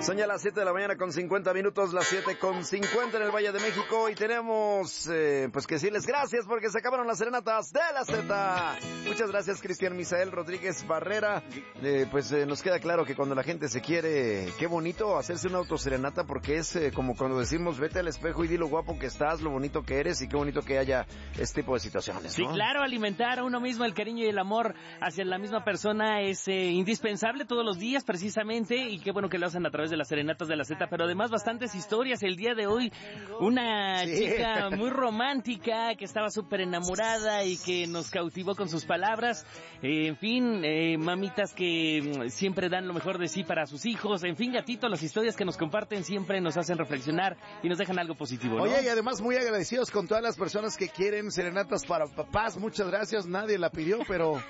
Son ya las 7 de la mañana con 50 minutos, las 7 con 50 en el Valle de México, y tenemos pues que decirles gracias porque se acabaron las serenatas de la Z. Muchas gracias, Cristian Misael Rodríguez Barrera. Nos queda claro que cuando la gente se quiere, qué bonito hacerse una autoserenata, porque es como cuando decimos vete al espejo y di lo guapo que estás, lo bonito que eres, y qué bonito que haya este tipo de situaciones, ¿no? Sí, claro, alimentar a uno mismo el cariño y el amor hacia la misma persona es indispensable todos los días precisamente, y qué bueno que lo hacen a través de las serenatas de la Z, pero además bastantes historias. El día de hoy una chica muy romántica que estaba súper enamorada y que nos cautivó con sus palabras. En fin, mamitas que siempre dan lo mejor de sí para sus hijos. En fin, gatito, las historias que nos comparten siempre nos hacen reflexionar y nos dejan algo positivo, ¿no? Oye, y además muy agradecidos con todas las personas que quieren serenatas para papás. Muchas gracias, nadie la pidió, pero...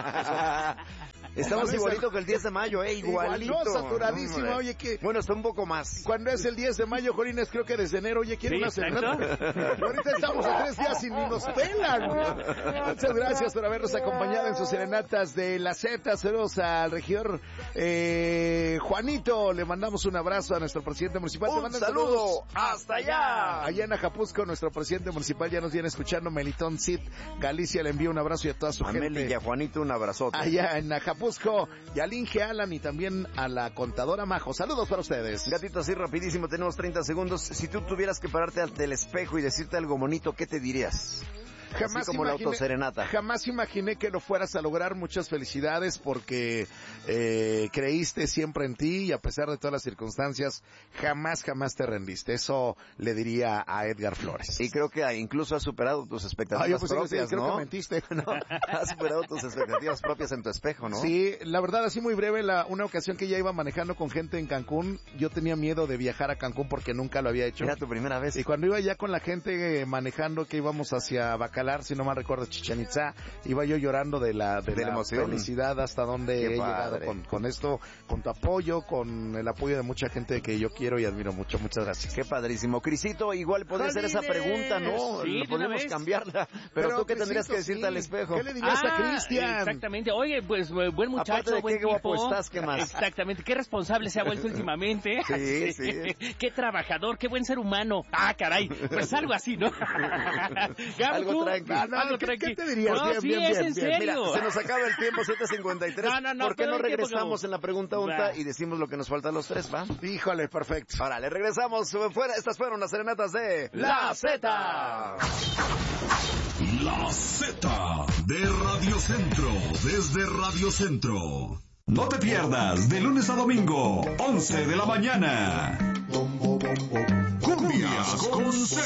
Estamos igualito que el 10 de mayo, igualito. No, saturadísimo, oye, que... Bueno, está un poco más. Cuando es el 10 de mayo, Jolines, creo que desde enero, oye, quiere una serenata. Ahorita estamos a 3 días y ni nos pelan. Muchas gracias por habernos acompañado en sus serenatas de la Z. Saludos al regidor Juanito. Le mandamos un abrazo a nuestro presidente municipal. Un saludo hasta allá. Allá en Acapuzco, nuestro presidente municipal ya nos viene escuchando. Melitón Cid Galicia le envía un abrazo, y a toda su gente. Meli y a Juanito un abrazote. Allá en Acapuzco, y al Inge Alan, y también a la contadora Majo. Saludos para ustedes. Gatito, así rapidísimo, tenemos 30 segundos. Si tú tuvieras que pararte ante el espejo y decirte algo bonito, ¿qué te dirías? Jamás como la autoserenata. Jamás imaginé que lo fueras a lograr. Muchas felicidades, porque creíste siempre en ti, y a pesar de todas las circunstancias, jamás te rendiste. Eso le diría a Edgar Flores. Y creo que incluso has superado tus expectativas propias, creo ¿no? que mentiste. No, has superado tus expectativas propias en tu espejo, ¿no? Sí, la verdad, así muy breve, una ocasión que ya iba manejando con gente en Cancún, yo tenía miedo de viajar a Cancún porque nunca lo había hecho. Era tu primera vez. Y cuando iba ya con la gente manejando, que íbamos hacia Bacalar, si no mal recuerdo, Chichén Itzá, iba yo llorando de la emoción, felicidad hasta donde he llegado con esto, con tu apoyo, con el apoyo de mucha gente que yo quiero y admiro mucho. Muchas gracias. Qué padrísimo. Crisito, igual podría ser esa pregunta, ¿no? Sí, podemos cambiarla. Pero tú, ¿qué tendrías que decirte al espejo? ¿Qué le dirías a Cristian? Exactamente. Oye, pues buen muchacho, aparte de buen qué guapo tipo. estás, ¿qué más? Exactamente. Qué responsable se ha vuelto últimamente. Sí. Qué trabajador, qué buen ser humano. Ah, caray. Pues algo así, ¿no? Algo tranqui. Algo tranqui. ¿Qué te dirías? No, Bien, en serio. Mira, se nos acaba el tiempo, 7:53. No, ¿Por qué no regresamos no. en la pregunta unta y decimos lo que nos falta a los tres, va? Híjole, perfecto. Ahora, le regresamos. Estas fueron las serenatas de La Z. La Z de Radio Centro, desde Radio Centro. No te pierdas de lunes a domingo, 11 de la mañana. Cumbias con